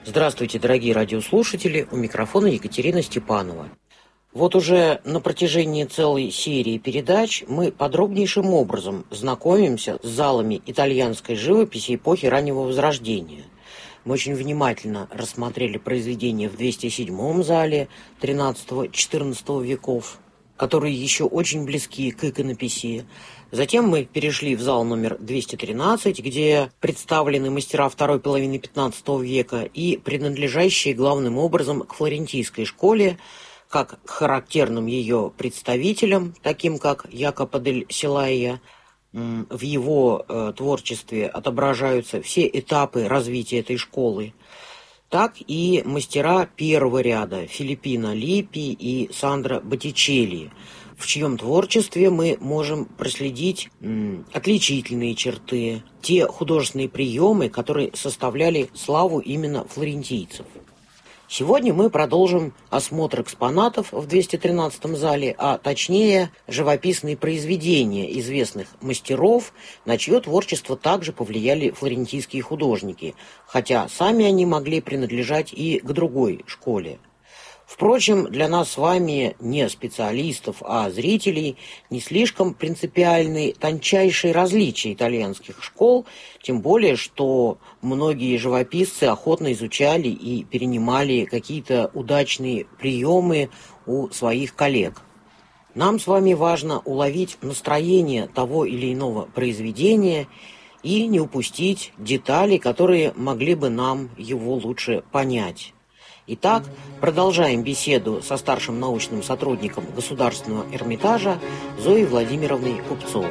Здравствуйте, дорогие радиослушатели, у микрофона Екатерина Степанова. Вот уже на протяжении целой серии передач мы подробнейшим образом знакомимся с залами итальянской живописи эпохи раннего Возрождения. Мы очень внимательно рассмотрели произведения в 207-м зале XIII-XIV веков, которые еще очень близки к иконописи. Затем мы перешли в зал номер 213, где представлены мастера второй половины XV века и принадлежащие главным образом к флорентийской школе, как к характерным ее представителям, таким как Якопо дель Силаия. В его творчестве отображаются все этапы развития этой школы, так и мастера первого ряда Филиппино Липпи и Сандро Боттичелли, в чьем творчестве мы можем проследить отличительные черты, те художественные приемы, которые составляли славу именно флорентийцев. Сегодня мы продолжим осмотр экспонатов в 213-м зале, а точнее живописные произведения известных мастеров, на чье творчество также повлияли флорентийские художники, хотя сами они могли принадлежать и к другой школе. Впрочем, для нас с вами, не специалистов, а зрителей, не слишком принципиальны тончайшие различия итальянских школ, тем более, что многие живописцы охотно изучали и перенимали какие-то удачные приемы у своих коллег. Нам с вами важно уловить настроение того или иного произведения и не упустить детали, которые могли бы нам его лучше понять. Итак, продолжаем беседу со старшим научным сотрудником Государственного Эрмитажа Зоей Владимировной Купцовой.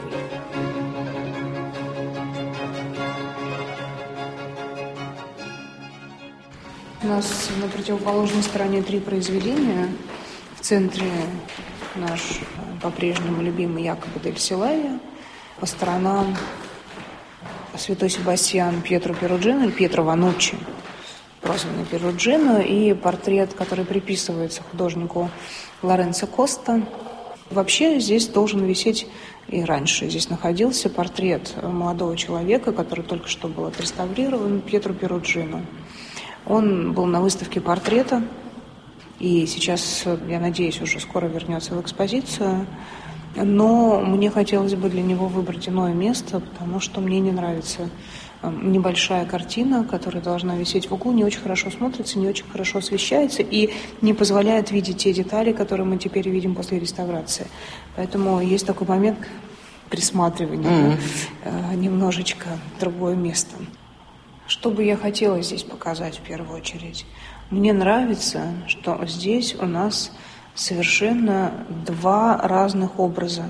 У нас на противоположной стороне 3 произведения. В центре наш по-прежнему любимый Якопо дель Силаия. По сторонам Святой Себастьян Пьетро Перуджино, или Пьетро Вануччи, прозванный Перуджино, и портрет, который приписывается художнику Лоренцо Коста. Вообще здесь должен висеть, и раньше здесь находился, портрет молодого человека, который только что был отреставрирован, Пьетро Перуджино. Он был на выставке портрета, и сейчас, я надеюсь, уже скоро вернется в экспозицию. Но мне хотелось бы для него выбрать иное место, потому что мне не нравится небольшая картина, которая должна висеть в углу, не очень хорошо смотрится, не очень хорошо освещается и не позволяет видеть те детали, которые мы теперь видим после реставрации. Поэтому есть такой момент присматривания, немножечко другое место. Что бы я хотела здесь показать в первую очередь? Мне нравится, что здесь у нас совершенно 2 разных образа.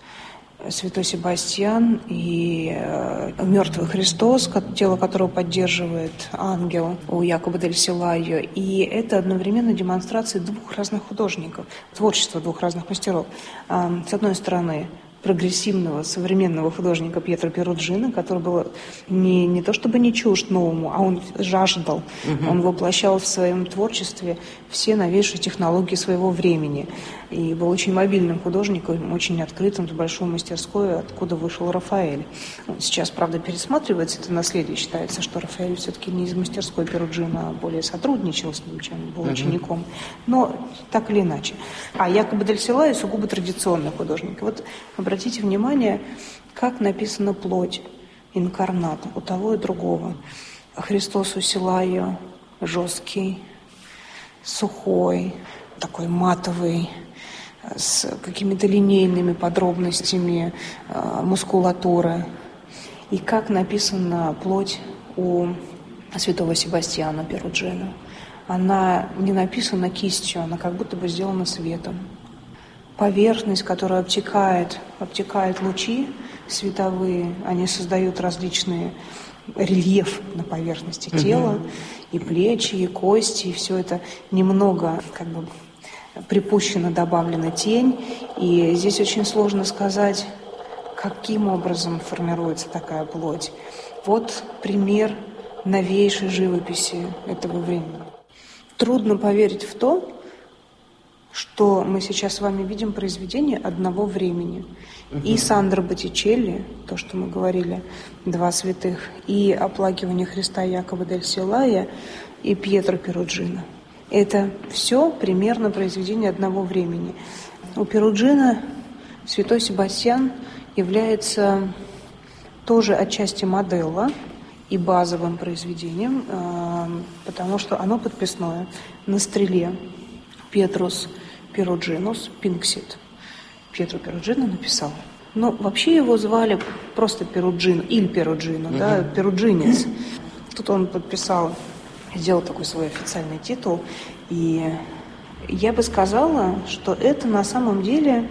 Святой Себастьян и мертвый Христос, тело которого поддерживает ангел у Якопо дель Силаия. И это одновременно демонстрация 2 разных художников, творчество 2 разных мастеров. С одной стороны, прогрессивного современного художника Пьетро Перуджино, который был не то чтобы не чужд новому, а он жаждал. Он воплощал в своем творчестве все новейшие технологии своего времени. И был очень мобильным художником, очень открытым, с большой мастерской, откуда вышел Рафаэль. Сейчас, правда, пересматривается это наследие. Считается, что Рафаэль все-таки не из мастерской Перуджино, а более сотрудничал с ним, чем был учеником. Но так или иначе. А Якопо дель Силаия сугубо традиционный художник. Вот обратите внимание, как написана плоть, инкарнат у того и другого. Христос у Силаия жесткий, сухой, такой матовый, с какими-то линейными подробностями мускулатуры. И как написана плоть у святого Себастьяна Перуджино. Она не написана кистью, она как будто бы сделана светом. Поверхность, которая обтекает лучи световые, они создают различные рельеф на поверхности тела, и плечи, и кости, и все это немного как бы припущена, добавлена тень. И здесь очень сложно сказать, каким образом формируется такая плоть. Вот пример новейшей живописи этого времени. Трудно поверить в то, что мы сейчас с вами видим произведение одного времени. И Сандро Боттичелли, то, что мы говорили, «Два святых», и «Оплакивание Христа» Якоба дель Силая, и Пьетро Перуджино. Это все примерно произведение одного времени. У Перуджино «Святой Себастьян» является тоже отчасти моделло и базовым произведением, потому что оно подписное на стреле «Петрус Перуджинус Пинксит». Пьетро Перуджино написал. Но вообще его звали просто Перуджино, Иль Перуджино, да, Перуджинец. Тут он подписал, сделал такой свой официальный титул. И я бы сказала, что это на самом деле,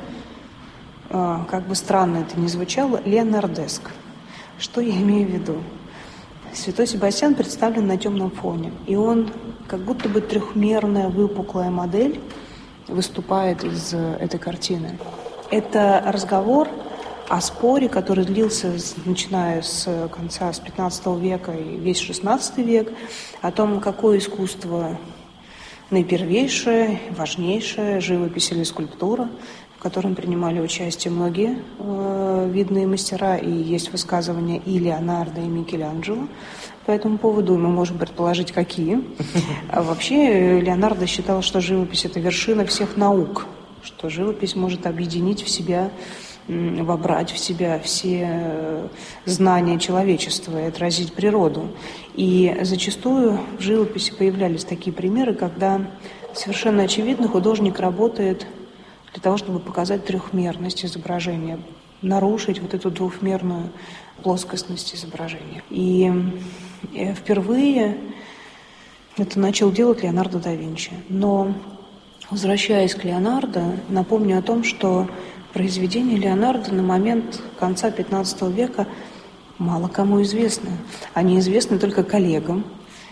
как бы странно это ни звучало, леонардеск. Что я имею в виду? Святой Себастьян представлен на темном фоне, и он как будто бы трехмерная выпуклая модель выступает из этой картины. Это разговор о споре, который длился, начиная с конца, с 15 века и весь 16 век, о том, какое искусство наипервейшее, важнейшее, живопись или скульптура, в котором принимали участие многие видные мастера, и есть высказывания и Леонардо, и Микеланджело по этому поводу, и мы можем предположить, какие. А вообще Леонардо считал, что живопись – это вершина всех наук, что живопись может объединить в себя, вобрать в себя все знания человечества и отразить природу. И зачастую в живописи появлялись такие примеры, когда совершенно очевидно художник работает для того, чтобы показать трехмерность изображения, нарушить вот эту двухмерную плоскостность изображения. И впервые это начал делать Леонардо да Винчи. Но, возвращаясь к Леонардо, напомню о том, что произведения Леонардо на момент конца XV века мало кому известны. Они известны только коллегам,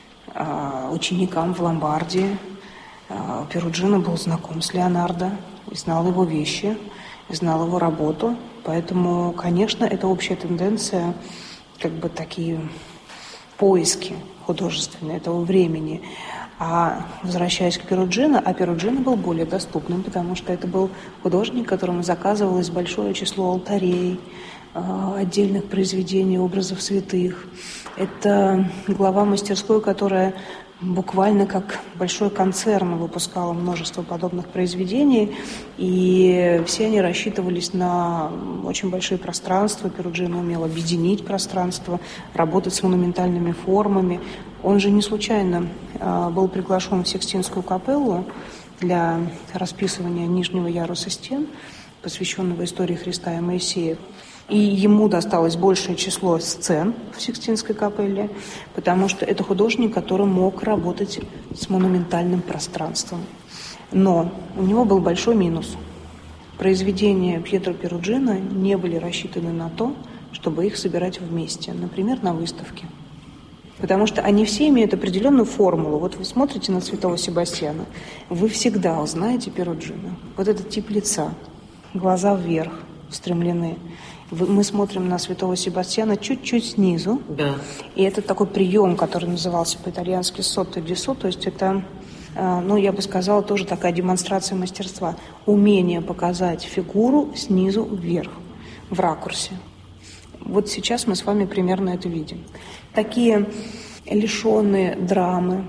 ученикам в Ломбардии. Перуджино был знаком с Леонардо, и знал его вещи, и знал его работу. Поэтому, конечно, это общая тенденция, как бы такие поиски художественные этого времени. А возвращаясь к Перуджино, Перуджино был более доступным, потому что это был художник, которому заказывалось большое число алтарей, отдельных произведений, образов святых. Это глава мастерской, которая буквально как большой концерн выпускала множество подобных произведений, и все они рассчитывались на очень большие пространства. Перуджино умел объединить пространство, работать с монументальными формами. Он же не случайно был приглашен в Сикстинскую капеллу для расписывания нижнего яруса стен, посвященного истории Христа и Моисея. И ему досталось большее число сцен в Сикстинской капелле, потому что это художник, который мог работать с монументальным пространством. Но у него был большой минус. Произведения Пьетро Перуджино не были рассчитаны на то, чтобы их собирать вместе, например, на выставке. Потому что они все имеют определенную формулу. Вот вы смотрите на Святого Себастьяна, вы всегда узнаете Перуджино. Вот этот тип лица, глаза вверх устремлены. Мы смотрим на Святого Себастьяна чуть-чуть снизу. Да. И это такой прием, который назывался по-итальянски «сотто ди со», то есть это, я бы сказала, тоже такая демонстрация мастерства. Умение показать фигуру снизу вверх, в ракурсе. Вот сейчас мы с вами примерно это видим. Такие лишенные драмы,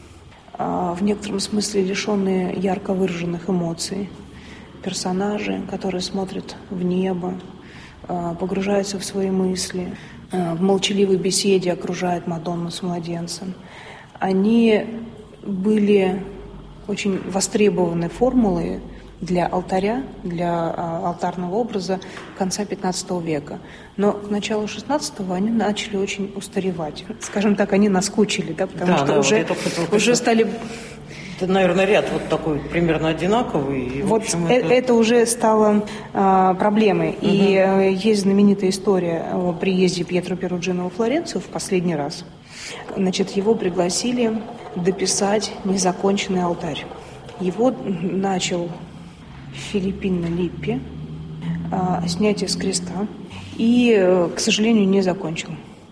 в некотором смысле лишенные ярко выраженных эмоций, персонажи, которые смотрят в небо, погружаются в свои мысли, в молчаливой беседе окружает Мадонну с младенцем. Они были очень востребованы формулой для алтаря, для алтарного образа конца XV века. Но к началу XVI они начали очень устаревать. Скажем так, они наскучили, да, потому что уже стали... Это, наверное, ряд вот такой примерно одинаковый. И, вот общем, это уже стало проблемой. Угу. И есть знаменитая история о приезде Пьетро Перуджино во Флоренцию в последний раз. Значит, его пригласили дописать незаконченный алтарь. Его начал Филиппино Липпи, снятие с креста, и, к сожалению, не закончил.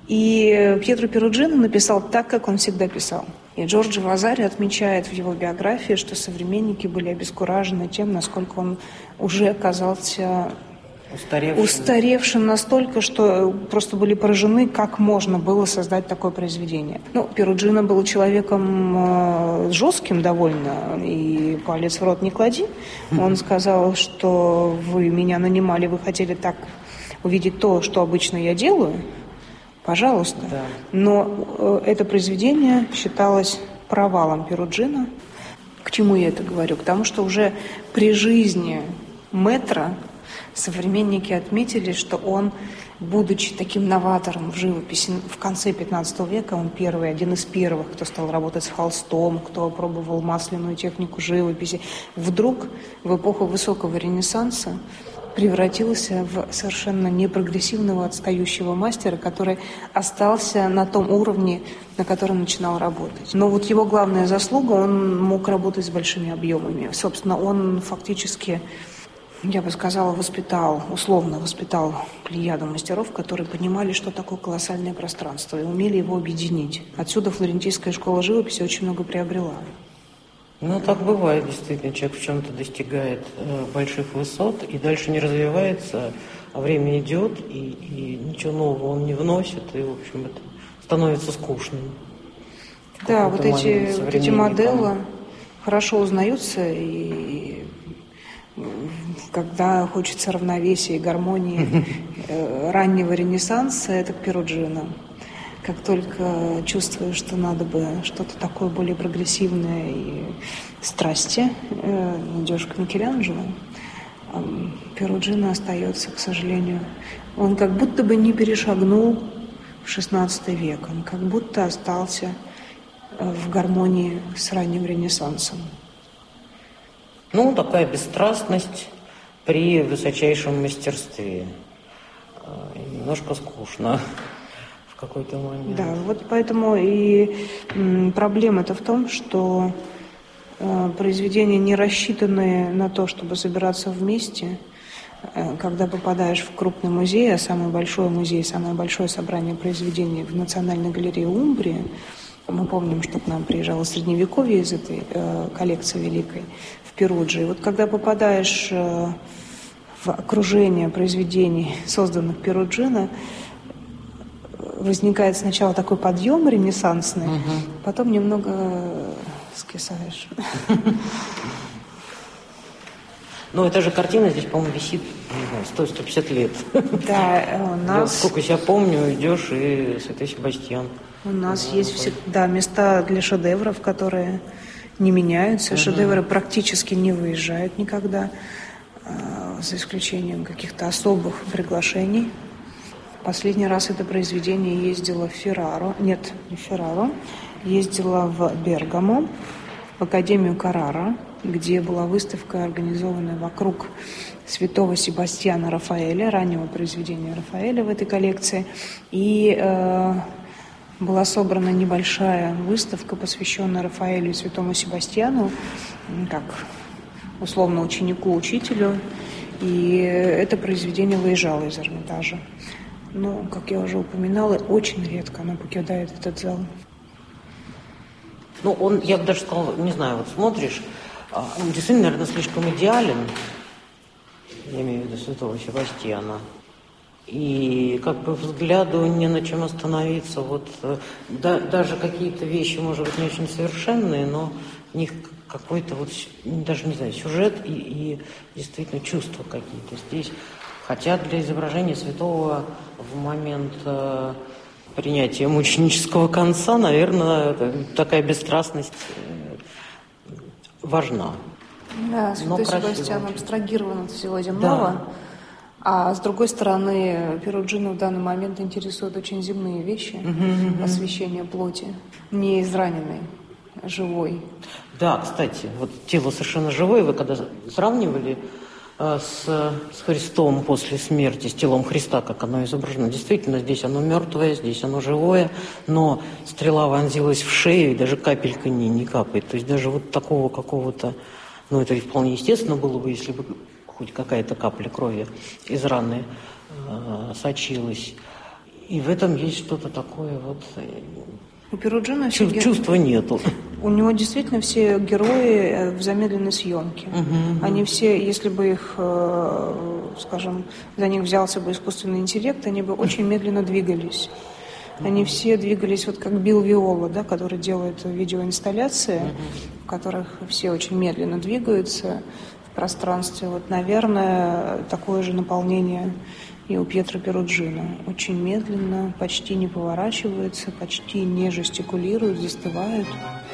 И Пьетро Перуджино написал так, как он всегда писал. И Джорджо Вазари отмечает в его биографии, что современники были обескуражены тем, насколько он уже оказался устаревшим настолько, что просто были поражены, как можно было создать такое произведение. Перуджино был человеком жестким довольно, и палец в рот не клади. Он сказал, что вы меня нанимали, вы хотели так увидеть то, что обычно я делаю, пожалуйста. Да. Но это произведение считалось провалом Перуджино. К чему я это говорю? К тому, что уже при жизни мэтра современники отметили, что он, будучи таким новатором в живописи в конце XV века, он один из первых, кто стал работать с холстом, кто опробовал масляную технику живописи, вдруг в эпоху высокого Ренессанса превратился в совершенно непрогрессивного, отстающего мастера, который остался на том уровне, на котором начинал работать. Но вот его главная заслуга, он мог работать с большими объемами. Собственно, он фактически, я бы сказала, условно воспитал плеяду мастеров, которые понимали, что такое колоссальное пространство, и умели его объединить. Отсюда флорентийская школа живописи очень много приобрела. Так бывает, действительно. Человек в чем-то достигает больших высот и дальше не развивается, а время идет, и ничего нового он не вносит, и, в общем, это становится скучным. Да, вот эти модели хорошо узнаются, и когда хочется равновесия и гармонии раннего Ренессанса, это к Перуджино. Как только чувствуешь, что надо бы что-то такое более прогрессивное и страсти, идешь к Микеланджело. Перуджино остается, к сожалению. Он как будто бы не перешагнул в XVI век. Он как будто остался в гармонии с ранним Ренессансом. Такая бесстрастность при высочайшем мастерстве. Немножко скучно в какой-то момент. Да, вот поэтому и проблема-то в том, что произведения, не рассчитанные на то, чтобы собираться вместе, когда попадаешь в крупный музей, а самый большой музей, самое большое собрание произведений в Национальной галерее Умбрии, мы помним, что к нам приезжало Средневековье из этой коллекции великой в Перуджи. И вот когда попадаешь в окружение произведений, созданных Перуджино, возникает сначала такой подъем ренессансный, потом немного скисаешь. Эта же картина здесь, по-моему, висит, не знаю, 100-150 лет. Да, у нас... Сколько себя помню, идешь, и Святой Себастьян. У нас есть всегда места для шедевров, которые не меняются. Шедевры практически не выезжают никогда, за исключением каких-то особых приглашений. Последний раз это произведение ездило в Ферраро. Нет, не в Ферраро. Ездила в Бергамо, в Академию Каррара, где была выставка, организованная вокруг святого Себастьяна Рафаэля, раннего произведения Рафаэля в этой коллекции. И была собрана небольшая выставка, посвященная Рафаэлю и святому Себастьяну, как условно ученику-учителю. И это произведение выезжало из Эрмитажа. Но, как я уже упоминала, очень редко она покидает этот зал. Я бы даже сказала, не знаю, вот смотришь, он действительно, наверное, слишком идеален, я имею в виду святого Себастьяна, и как бы взгляду не на чем остановиться. Даже какие-то вещи, может быть, не очень совершенные, но в них какой-то даже не знаю, сюжет и действительно чувства какие-то здесь. Хотя для изображения святого в момент принятия мученического конца, наверное, такая бесстрастность важна. Да, святой Себастьян абстрагирован от всего земного. Да. А с другой стороны, Перуджино в данный момент интересуют очень земные вещи, освещение плоти, не израненной, живой. Да, кстати, тело совершенно живое. Вы когда сравнивали с Христом после смерти, с телом Христа, как оно изображено. Действительно, здесь оно мертвое, здесь оно живое, но стрела вонзилась в шею, и даже капелька не капает. То есть даже такого какого-то, это вполне естественно было бы, если бы хоть какая-то капля крови из раны сочилась. И в этом есть что-то такое вот... У Перуджино чувства нету. У него действительно все герои в замедленной съемке. Они все, если бы их, скажем, за них взялся бы искусственный интеллект, они бы очень медленно двигались. Они все двигались вот как Билл Виола, да, который делает видеоинсталляции, в которых все очень медленно двигаются в пространстве. Вот, наверное, такое же наполнение и у Пьетро Перуджино. Очень медленно, почти не поворачивается, почти не жестикулирует, застывает.